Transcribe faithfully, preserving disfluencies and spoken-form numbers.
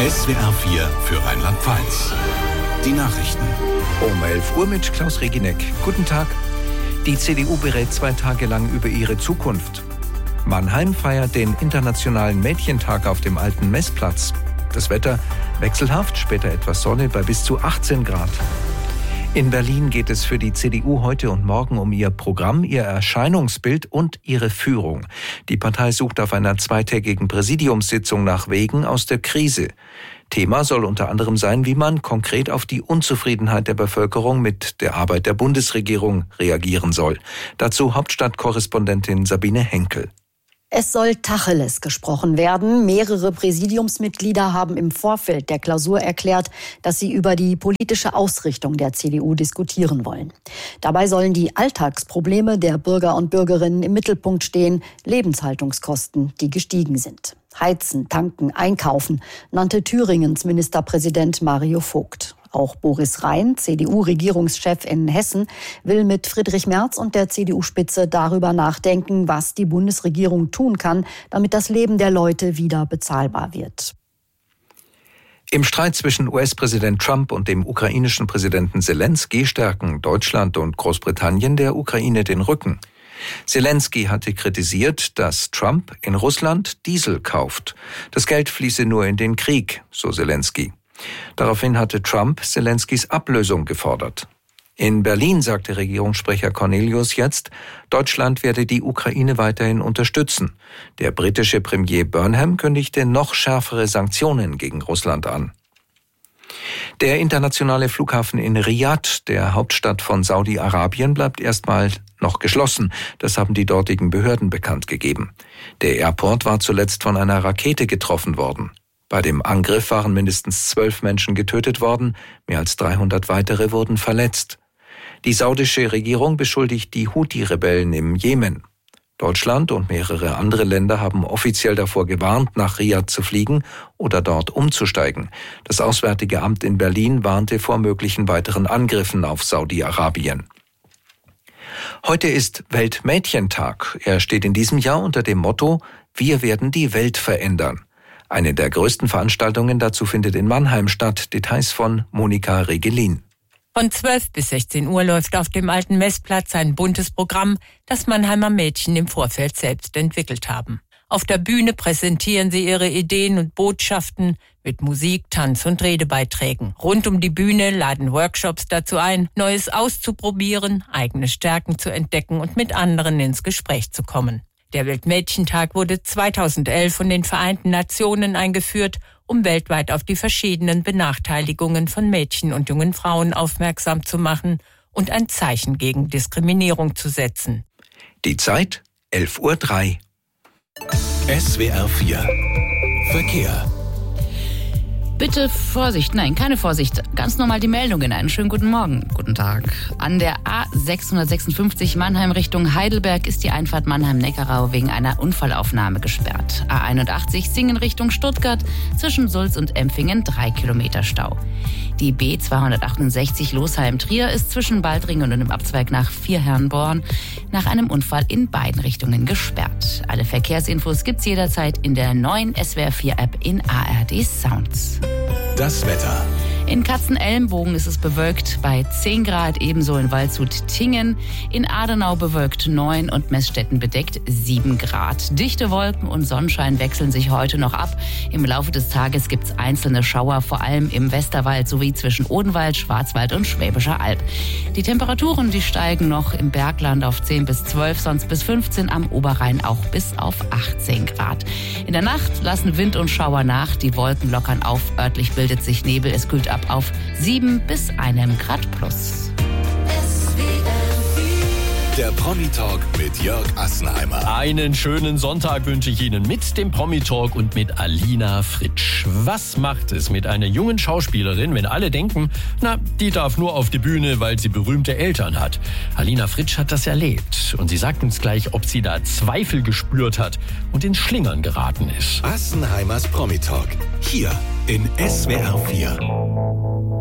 S W R vier für Rheinland-Pfalz. Die Nachrichten. Um elf Uhr mit Klaus Regineck. Guten Tag. Die C D U berät zwei Tage lang über ihre Zukunft. Mannheim feiert den Internationalen Mädchentag auf dem alten Messplatz. Das Wetter wechselhaft, später etwas Sonne bei bis zu achtzehn Grad. In Berlin geht es für die C D U heute und morgen um ihr Programm, ihr Erscheinungsbild und ihre Führung. Die Partei sucht auf einer zweitägigen Präsidiumssitzung nach Wegen aus der Krise. Thema soll unter anderem sein, wie man konkret auf die Unzufriedenheit der Bevölkerung mit der Arbeit der Bundesregierung reagieren soll. Dazu Hauptstadtkorrespondentin Sabine Henkel. Es soll Tacheles gesprochen werden. Mehrere Präsidiumsmitglieder haben im Vorfeld der Klausur erklärt, dass sie über die politische Ausrichtung der C D U diskutieren wollen. Dabei sollen die Alltagsprobleme der Bürger und Bürgerinnen im Mittelpunkt stehen, Lebenshaltungskosten, die gestiegen sind. Heizen, tanken, einkaufen, nannte Thüringens Ministerpräsident Mario Vogt. Auch Boris Rhein, C D U-Regierungschef in Hessen, will mit Friedrich Merz und der C D U-Spitze darüber nachdenken, was die Bundesregierung tun kann, damit das Leben der Leute wieder bezahlbar wird. Im Streit zwischen U S-Präsident Trump und dem ukrainischen Präsidenten Selensky stärken Deutschland und Großbritannien der Ukraine den Rücken. Selensky hatte kritisiert, dass Trump in Russland Diesel kauft. Das Geld fließe nur in den Krieg, so Selensky. Daraufhin hatte Trump Selenskys Ablösung gefordert. In Berlin sagte Regierungssprecher Cornelius jetzt, Deutschland werde die Ukraine weiterhin unterstützen. Der britische Premier Burnham kündigte noch schärfere Sanktionen gegen Russland an. Der internationale Flughafen in Riad, der Hauptstadt von Saudi-Arabien, bleibt erstmal noch geschlossen. Das haben die dortigen Behörden bekannt gegeben. Der Airport war zuletzt von einer Rakete getroffen worden. Bei dem Angriff waren mindestens zwölf Menschen getötet worden, mehr als dreihundert weitere wurden verletzt. Die saudische Regierung beschuldigt die Houthi-Rebellen im Jemen. Deutschland und mehrere andere Länder haben offiziell davor gewarnt, nach Riad zu fliegen oder dort umzusteigen. Das Auswärtige Amt in Berlin warnte vor möglichen weiteren Angriffen auf Saudi-Arabien. Heute ist Weltmädchentag. Er steht in diesem Jahr unter dem Motto: Wir werden die Welt verändern. Eine der größten Veranstaltungen dazu findet in Mannheim statt. Details von Monika Regelin. Von zwölf bis sechzehn Uhr läuft auf dem alten Messplatz ein buntes Programm, das Mannheimer Mädchen im Vorfeld selbst entwickelt haben. Auf der Bühne präsentieren sie ihre Ideen und Botschaften mit Musik, Tanz und Redebeiträgen. Rund um die Bühne laden Workshops dazu ein, Neues auszuprobieren, eigene Stärken zu entdecken und mit anderen ins Gespräch zu kommen. Der Weltmädchentag wurde zweitausendelf von den Vereinten Nationen eingeführt, um weltweit auf die verschiedenen Benachteiligungen von Mädchen und jungen Frauen aufmerksam zu machen und ein Zeichen gegen Diskriminierung zu setzen. Die Zeit elf Uhr drei. S W R vier Verkehr. Bitte Vorsicht, nein, keine Vorsicht. Ganz normal die Meldungen. Einen schönen guten Morgen. Guten Tag. An der A sechshundertsechsundfünfzig Mannheim Richtung Heidelberg ist die Einfahrt Mannheim-Neckarau wegen einer Unfallaufnahme gesperrt. A einundachtzig Singen Richtung Stuttgart, zwischen Sulz und Empfingen drei Kilometer Stau. Die B zweihundertachtundsechzig Losheim-Trier ist zwischen Baldringen und dem Abzweig nach Vierherrenborn nach einem Unfall in beiden Richtungen gesperrt. Alle Verkehrsinfos gibt's jederzeit in der neuen S W R vier App in A R D Sounds. Das Wetter. In Katzenelmbogen ist es bewölkt bei zehn Grad, ebenso in Waldshut-Tingen. In Adenau bewölkt neun und Meßstetten bedeckt sieben Grad. Dichte Wolken und Sonnenschein wechseln sich heute noch ab. Im Laufe des Tages gibt es einzelne Schauer, vor allem im Westerwald sowie zwischen Odenwald, Schwarzwald und Schwäbischer Alb. Die Temperaturen, die steigen noch im Bergland auf zehn bis zwölf, sonst bis fünfzehn, am Oberrhein auch bis auf achtzehn Grad. In der Nacht lassen Wind und Schauer nach, die Wolken lockern auf, örtlich bildet sich Nebel, es kühlt ab auf sieben bis einem Grad plus. Der Promi-Talk mit Jörg Assenheimer. Einen schönen Sonntag wünsche ich Ihnen mit dem Promi-Talk und mit Alina Fritsch. Was macht es mit einer jungen Schauspielerin, wenn alle denken, na, die darf nur auf die Bühne, weil sie berühmte Eltern hat? Alina Fritsch hat das erlebt und sie sagt uns gleich, ob sie da Zweifel gespürt hat und ins Schlingern geraten ist. Assenheimers Promi-Talk, hier in S W R vier.